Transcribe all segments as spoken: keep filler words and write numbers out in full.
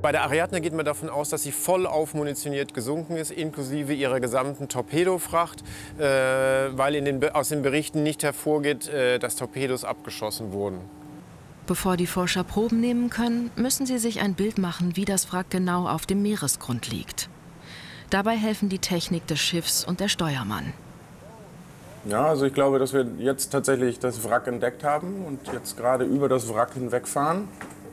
Bei der Ariadne geht man davon aus, dass sie voll aufmunitioniert gesunken ist, inklusive ihrer gesamten Torpedofracht, äh, weil in den, aus den Berichten nicht hervorgeht, äh, dass Torpedos abgeschossen wurden. Bevor die Forscher Proben nehmen können, müssen sie sich ein Bild machen, wie das Wrack genau auf dem Meeresgrund liegt. Dabei helfen die Technik des Schiffs und der Steuermann. Ja, also ich glaube, dass wir jetzt tatsächlich das Wrack entdeckt haben und jetzt gerade über das Wrack hinwegfahren.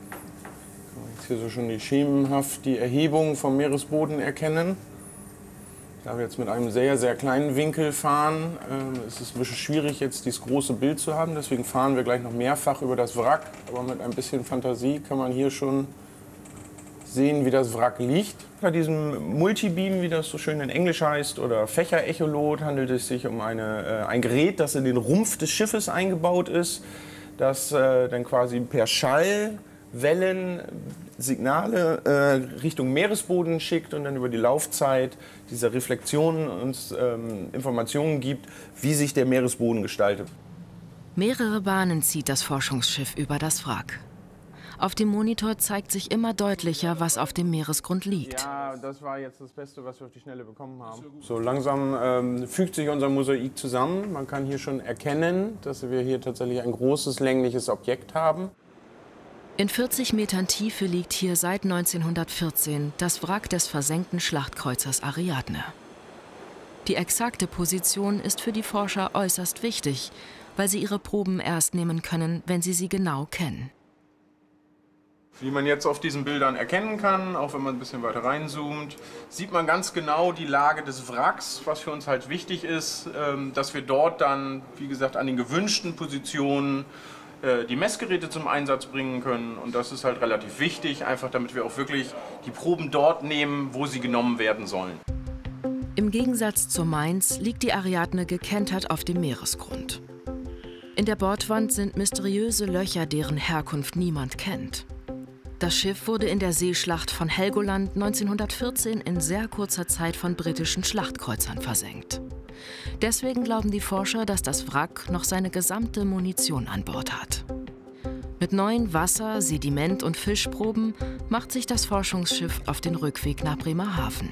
Jetzt hier so schon die schemenhaft die Erhebung vom Meeresboden erkennen. Da wir jetzt mit einem sehr, sehr kleinen Winkel fahren, äh, ist es ein bisschen schwierig, jetzt dieses große Bild zu haben. Deswegen fahren wir gleich noch mehrfach über das Wrack. Aber mit ein bisschen Fantasie kann man hier schon sehen, wie das Wrack liegt. Bei diesem Multibeam, wie das so schön in Englisch heißt, oder Fächerecholot, handelt es sich um eine, äh, ein Gerät, das in den Rumpf des Schiffes eingebaut ist, das äh, dann quasi per Schallwellen Signale äh, Richtung Meeresboden schickt und dann über die Laufzeit dieser Reflexionen uns ähm, Informationen gibt, wie sich der Meeresboden gestaltet. Mehrere Bahnen zieht das Forschungsschiff über das Wrack. Auf dem Monitor zeigt sich immer deutlicher, was auf dem Meeresgrund liegt. Ja, das war jetzt das Beste, was wir auf die Schnelle bekommen haben. So langsam ähm, fügt sich unser Mosaik zusammen. Man kann hier schon erkennen, dass wir hier tatsächlich ein großes längliches Objekt haben. In vierzig Metern Tiefe liegt hier seit neunzehnhundertvierzehn das Wrack des versenkten Schlachtkreuzers Ariadne. Die exakte Position ist für die Forscher äußerst wichtig, weil sie ihre Proben erst nehmen können, wenn sie sie genau kennen. Wie man jetzt auf diesen Bildern erkennen kann, auch wenn man ein bisschen weiter reinzoomt, sieht man ganz genau die Lage des Wracks, was für uns halt wichtig ist, dass wir dort dann, wie gesagt, an den gewünschten Positionen die Messgeräte zum Einsatz bringen können. Und das ist halt relativ wichtig, einfach damit wir auch wirklich die Proben dort nehmen, wo sie genommen werden sollen. Im Gegensatz zur Mainz liegt die Ariadne gekentert auf dem Meeresgrund. In der Bordwand sind mysteriöse Löcher, deren Herkunft niemand kennt. Das Schiff wurde in der Seeschlacht von Helgoland neunzehnhundertvierzehn in sehr kurzer Zeit von britischen Schlachtkreuzern versenkt. Deswegen glauben die Forscher, dass das Wrack noch seine gesamte Munition an Bord hat. Mit neuen Wasser-, Sediment- und Fischproben macht sich das Forschungsschiff auf den Rückweg nach Bremerhaven.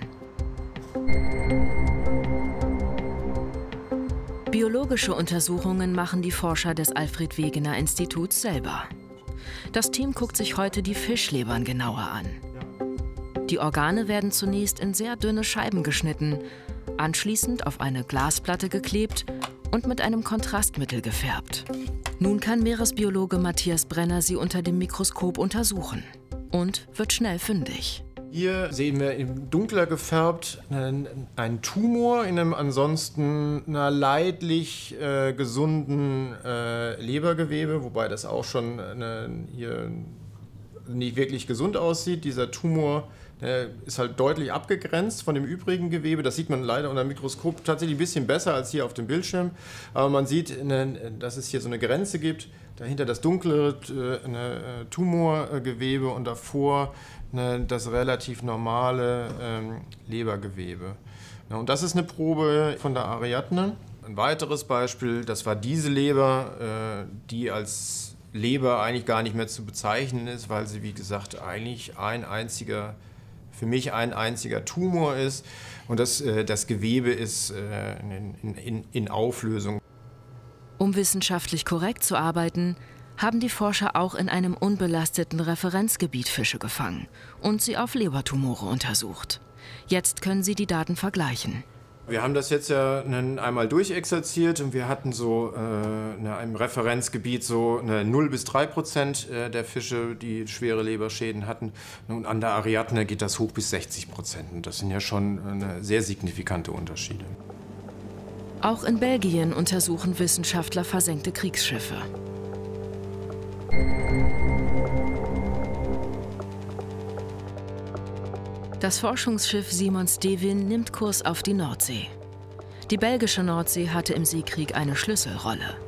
Biologische Untersuchungen machen die Forscher des Alfred-Wegener-Instituts selber. Das Team guckt sich heute die Fischlebern genauer an. Die Organe werden zunächst in sehr dünne Scheiben geschnitten, anschließend auf eine Glasplatte geklebt und mit einem Kontrastmittel gefärbt. Nun kann Meeresbiologe Matthias Brenner sie unter dem Mikroskop untersuchen und wird schnell fündig. Hier sehen wir in dunkler gefärbt einen, einen Tumor in einem ansonsten na, leidlich äh, gesunden äh, Lebergewebe, wobei das auch schon äh, hier nicht wirklich gesund aussieht. Dieser Tumor äh, ist halt deutlich abgegrenzt von dem übrigen Gewebe. Das sieht man leider unter dem Mikroskop tatsächlich ein bisschen besser als hier auf dem Bildschirm. Aber man sieht, äh, dass es hier so eine Grenze gibt. Dahinter das dunkle äh, äh, Tumorgewebe und davor äh, das relativ normale äh, Lebergewebe. Ja, und das ist eine Probe von der Ariadne. Ein weiteres Beispiel, das war diese Leber, äh, die als Leber eigentlich gar nicht mehr zu bezeichnen ist, weil sie, wie gesagt, eigentlich ein einziger, für mich ein einziger Tumor ist. Und das, äh, das Gewebe ist äh, in, in, in Auflösung. Um wissenschaftlich korrekt zu arbeiten, haben die Forscher auch in einem unbelasteten Referenzgebiet Fische gefangen und sie auf Lebertumore untersucht. Jetzt können sie die Daten vergleichen. Wir haben das jetzt ja einmal durchexerziert und wir hatten so äh, in einem Referenzgebiet so null bis drei Prozent der Fische, die schwere Leberschäden hatten. Und an der Ariadne geht das hoch bis sechzig Prozent. Und das sind ja schon äh, sehr signifikante Unterschiede. Auch in Belgien untersuchen Wissenschaftler versenkte Kriegsschiffe. Das Forschungsschiff Simon Stevin nimmt Kurs auf die Nordsee. Die belgische Nordsee hatte im Seekrieg eine Schlüsselrolle.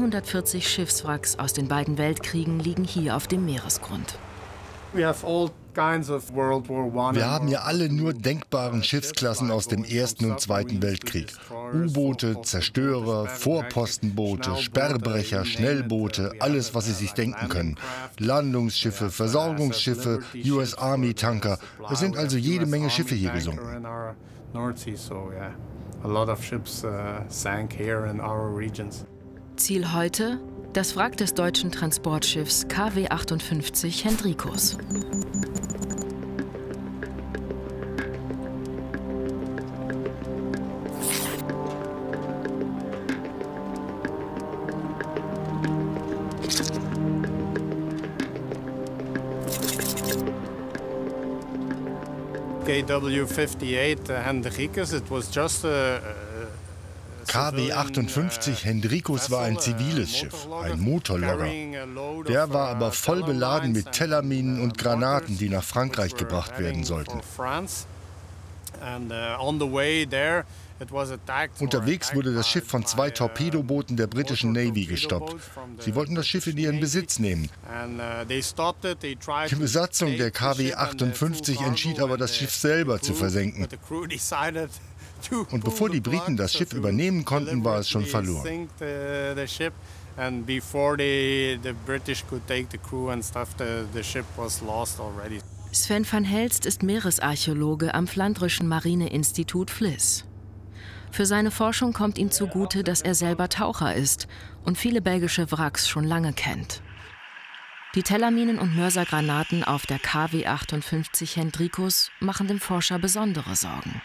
hundertvierzig Schiffswracks aus den beiden Weltkriegen liegen hier auf dem Meeresgrund. We have all Wir haben ja alle nur denkbaren Schiffsklassen aus dem Ersten und Zweiten Weltkrieg. U-Boote, Zerstörer, Vorpostenboote, Sperrbrecher, Schnellboote, alles, was Sie sich denken können. Landungsschiffe, Versorgungsschiffe, U S Army Tanker. Es sind also jede Menge Schiffe hier gesunken. Ziel heute? Das Wrack des deutschen Transportschiffs K W achtundfünfzig Hendrikus. K W fifty-eight Hendrikus, it was just a K W achtundfünfzig Hendrikus war ein ziviles Schiff, ein Motorlogger. Der war aber voll beladen mit Tellerminen und Granaten, die nach Frankreich gebracht werden sollten. Unterwegs wurde das Schiff von zwei Torpedobooten der britischen Navy gestoppt. Sie wollten das Schiff in ihren Besitz nehmen. Die Besatzung der K W achtundfünfzig entschied aber, das Schiff selber zu versenken. Und bevor die Briten das Schiff übernehmen konnten, war es schon verloren. Sven van Helst ist Meeresarchäologe am Flandrischen Marineinstitut Vlis. Für seine Forschung kommt ihm zugute, dass er selber Taucher ist und viele belgische Wracks schon lange kennt. Die Tellerminen und Mörsergranaten auf der K W achtundfünfzig Hendrikus machen dem Forscher besondere Sorgen.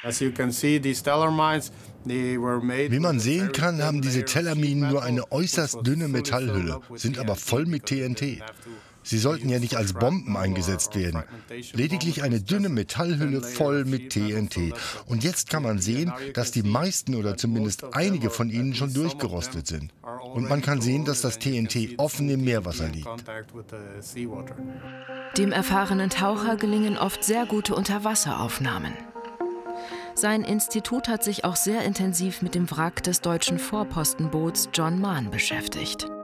Wie man sehen kann, haben diese Tellerminen nur eine äußerst dünne Metallhülle, sind aber voll mit T N T. Sie sollten ja nicht als Bomben eingesetzt werden. Lediglich eine dünne Metallhülle voll mit T N T. Und jetzt kann man sehen, dass die meisten oder zumindest einige von ihnen schon durchgerostet sind. Und man kann sehen, dass das T N T offen im Meerwasser liegt. Dem erfahrenen Taucher gelingen oft sehr gute Unterwasseraufnahmen. Sein Institut hat sich auch sehr intensiv mit dem Wrack des deutschen Vorpostenboots John Mahn beschäftigt.